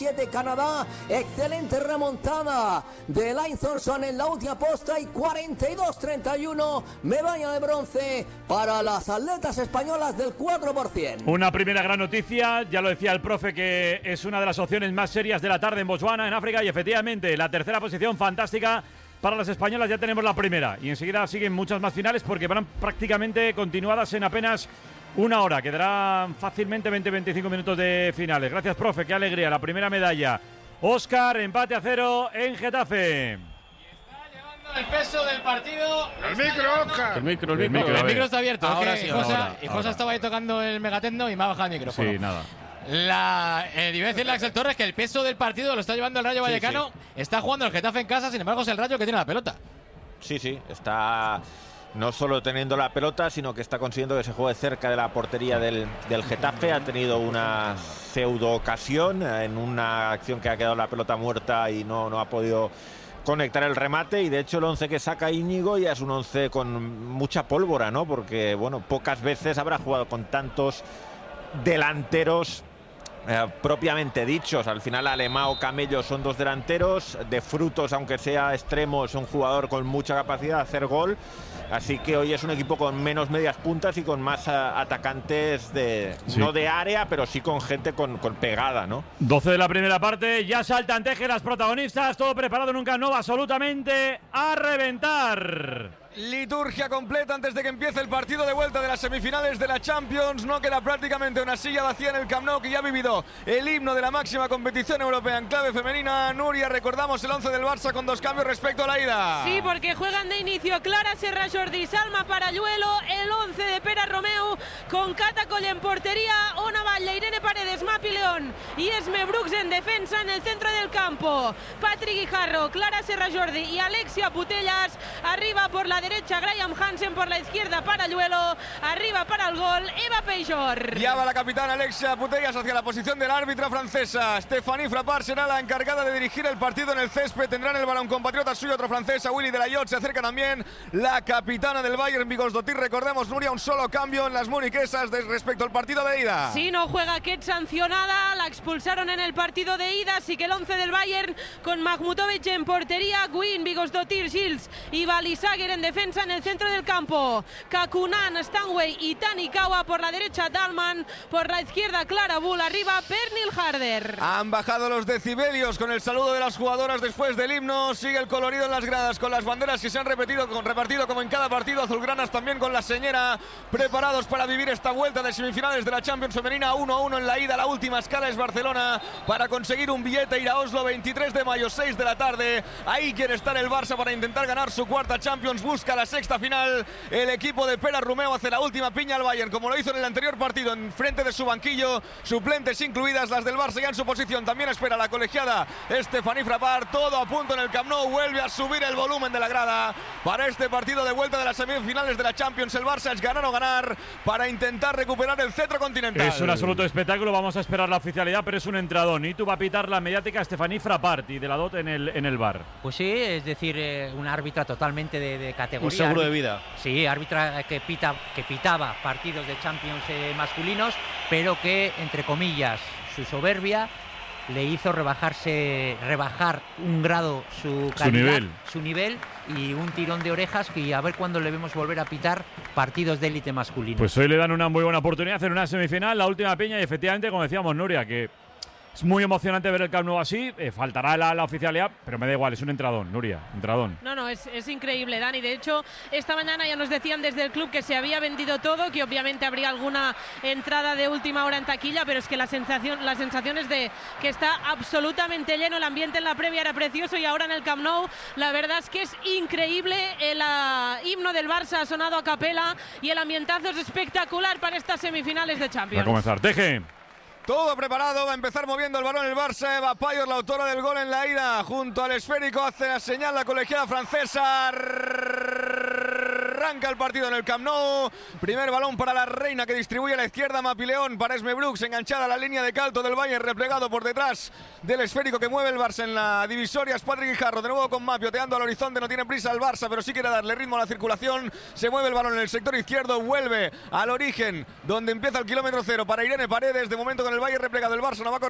Canadá, excelente remontada de Lance Thornton en la última posta y 42-31, medalla de bronce para las atletas españolas del 4%. Una primera gran noticia, ya lo decía el profe, que es una de las opciones más serias de la tarde en Botswana, en África, y efectivamente la tercera posición fantástica para las españolas. Ya tenemos la primera y enseguida siguen muchas más finales porque van prácticamente continuadas en apenas una hora. Quedarán fácilmente 20-25 minutos de finales. Gracias, profe, qué alegría. La primera medalla. Óscar, empate a 0 en Getafe. Está llevando el peso del partido. El micro, Óscar. El micro está abierto. Ahora sí, ahora. Josa estaba ahí tocando el megatecno y me ha bajado el micrófono. Sí, nada. Iba a decirle a Axel Torres que el peso del partido lo está llevando el Rayo Vallecano. Sí. Está jugando el Getafe en casa, sin embargo es el Rayo que tiene la pelota. Sí, está no solo teniendo la pelota, sino que está consiguiendo que se juegue cerca de la portería del Getafe. Ha tenido una pseudo ocasión en una acción que ha quedado la pelota muerta y no ha podido conectar el remate, y de hecho el 11 que saca Íñigo ya es un 11 con mucha pólvora, ¿no? Porque bueno, pocas veces habrá jugado con tantos delanteros propiamente dichos. Al final Alemão, Camello son dos delanteros. De Frutos, aunque sea extremo, es un jugador con mucha capacidad de hacer gol. Así que hoy es un equipo con menos medias puntas y con más atacantes no de área, pero sí con gente con pegada, ¿no? 12 de la primera parte, ya saltan Teje las protagonistas, todo preparado en un Camp Nou absolutamente a reventar. Liturgia completa antes de que empiece el partido de vuelta de las semifinales de la Champions. No queda prácticamente una silla vacía en el Camp Nou, que ya ha vivido el himno de la máxima competición europea en clave femenina. Nuria, recordamos el 11 del Barça con 2 cambios respecto a la ida. Sí, porque juegan de inicio Clara Serra Jordi, Salma Paralluelo, el 11 de Pera Romeu con Cata Coll en portería, Ona Batlle, Irene Paredes, Mapi León y Esme Brooks en defensa. En el centro del campo, Patri Guijarro, Clara Serra Jordi y Alexia Putellas. Arriba por la derecha Graham Hansen, por la izquierda Paralluelo, arriba para el gol Eva Peixor. Ya va la capitana Alexia Putellas hacia la posición del árbitra francesa. Stéphanie Frappart será la encargada de dirigir el partido en el césped. Tendrán el balón compatriota suyo, otro francés, Willy Delayot. Se acerca también la capitana del Bayern, Bigosdottir. Recordemos, Nuria, un solo cambio en las muniquesas respecto al partido de ida. Sí, no juega Ket, sancionada, la expulsaron en el partido de ida, así que el 11 del Bayern con Mahmutovic en portería, Guin, Bigosdottir, Gils y Balisaguer en defensa. En el centro del campo, Kakunan, Stanway y Tanikawa. Por la derecha Dalman, por la izquierda Clara Bull, arriba Pernil Harder. Han bajado los decibelios con el saludo de las jugadoras después del himno. Sigue el colorido en las gradas con las banderas que se han repartido como en cada partido. Azulgranas también con la señera, preparados para vivir esta vuelta de semifinales de la Champions femenina. 1-1 en la ida. La última escala es Barcelona para conseguir un billete, ir a Oslo 23 de mayo, 6 de la tarde. Ahí quiere estar el Barça para intentar ganar su cuarta Champions. Busca la sexta final. El equipo de Pera Romeu hace la última piña al Bayern, como lo hizo en el anterior partido, en frente de su banquillo, suplentes incluidas, las del Barça ya en su posición. También espera la colegiada Stéphanie Frappart. Todo a punto en el Camp Nou. Vuelve a subir el volumen de la grada para este partido de vuelta de las semifinales de la Champions. El Barça es ganar o ganar para intentar recuperar el cetro continental. Es un absoluto espectáculo. Vamos a esperar la oficialidad, pero es un entradón. Y tú va a pitar la mediática Stéphanie Frappart y de la DOT en el VAR. Pues sí, es decir, una árbitra totalmente de categoría. Un seguro de vida. Sí, árbitra que pitaba partidos de Champions masculinos, pero que, entre comillas, su soberbia le hizo rebajar un grado su calidad, su nivel, y un tirón de orejas, que a ver cuándo le vemos volver a pitar partidos de élite masculino. Pues hoy le dan una muy buena oportunidad en una semifinal, la última piña, y efectivamente, como decíamos, Nuria, que es muy emocionante ver el Camp Nou así. Faltará la oficialidad, pero me da igual, es un entradón, Nuria, entradón. No, es increíble, Dani. De hecho, esta mañana ya nos decían desde el club que se había vendido todo, que obviamente habría alguna entrada de última hora en taquilla, pero es que la sensación es de que está absolutamente lleno. El ambiente en la previa era precioso y ahora en el Camp Nou la verdad es que es increíble. El himno del Barça ha sonado a capela y el ambientazo es espectacular para estas semifinales de Champions. Va a comenzar, Teje. Todo preparado, va a empezar moviendo el balón el Barça. Eva Payos, la autora del gol en la ida, junto al esférico, hace la señal la colegiada francesa. Arranca el partido en el Camp Nou. Primer balón para la reina, que distribuye a la izquierda. Mapi León para Esme Brooks, enganchada a la línea de calto del Bayern, replegado por detrás del esférico que mueve el Barça en la divisoria. Es Patri Guijarro, de nuevo con Mapi, oteando al horizonte. No tiene prisa el Barça, pero sí quiere darle ritmo a la circulación. Se mueve el balón en el sector izquierdo, vuelve al origen, donde empieza el kilómetro cero para Irene Paredes. De momento con el Bayern replegado, el Barça no va a